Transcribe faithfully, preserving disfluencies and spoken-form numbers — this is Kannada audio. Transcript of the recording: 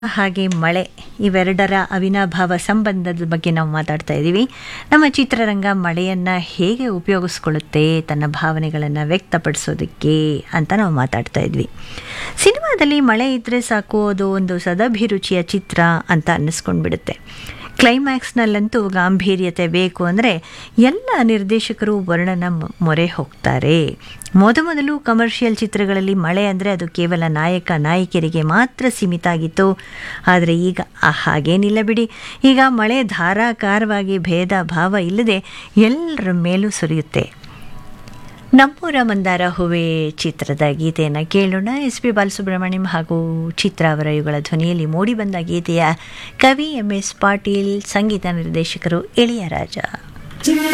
ಹಾಗೆ ಮಳೆ ಇವೆರಡರ ಅವಿನಾಭಾವ ಸಂಬಂಧದ ಬಗ್ಗೆ ನಾವು ಮಾತಾಡ್ತಾ ಇದ್ದೀವಿ. ನಮ್ಮ ಚಿತ್ರರಂಗ ಮಳೆಯನ್ನು ಹೇಗೆ ಉಪಯೋಗಿಸ್ಕೊಳ್ಳುತ್ತೆ ತನ್ನ ಭಾವನೆಗಳನ್ನು ವ್ಯಕ್ತಪಡಿಸೋದಕ್ಕೆ ಅಂತ ನಾವು ಮಾತಾಡ್ತಾ ಇದ್ವಿ. ಸಿನಿಮಾದಲ್ಲಿ ಮಳೆ ಇದ್ದರೆ ಸಾಕು, ಅದು ಒಂದು ಸದಭಿರುಚಿಯ ಚಿತ್ರ ಅಂತ ಅನ್ನಿಸ್ಕೊಂಡ್ಬಿಡುತ್ತೆ. ಕ್ಲೈಮ್ಯಾಕ್ಸ್ನಲ್ಲಂತೂ ಗಾಂಭೀರ್ಯತೆ ಬೇಕು ಅಂದರೆ ಎಲ್ಲ ನಿರ್ದೇಶಕರು ವರ್ಣನ ಮೊರೆ ಹೋಗ್ತಾರೆ. ಮೊದಮೊದಲು ಕಮರ್ಷಿಯಲ್ ಚಿತ್ರಗಳಲ್ಲಿ ಮಳೆ ಅಂದರೆ ಅದು ಕೇವಲ ನಾಯಕ ನಾಯಕಿಯರಿಗೆ ಮಾತ್ರ ಸೀಮಿತ ಆಗಿತ್ತು. ಆದರೆ ಈಗ ಹಾಗೇನಿಲ್ಲ ಬಿಡಿ. ಈಗ ಮಳೆ ಧಾರಾಕಾರವಾಗಿ ಭೇದ ಭಾವ ಇಲ್ಲದೆ ಎಲ್ಲರ ಮೇಲೂ ಸುರಿಯುತ್ತೆ. ನಮ್ಮೂರ ಮಂದಾರ ಹೂವೆ ಚಿತ್ರದ ಗೀತೆಯನ್ನು ಕೇಳೋಣ. ಎಸ್ ಪಿ ಬಾಲಸುಬ್ರಹ್ಮಣ್ಯಂ ಹಾಗೂ ಚಿತ್ರ ಅವರ ಇವುಗಳ ಧ್ವನಿಯಲ್ಲಿ ಮೂಡಿಬಂದ ಗೀತೆಯ ಕವಿ ಎಂ ಎಸ್ ಪಾಟೀಲ್, ಸಂಗೀತ ನಿರ್ದೇಶಕರು ಇಳಿಯರಾಜ.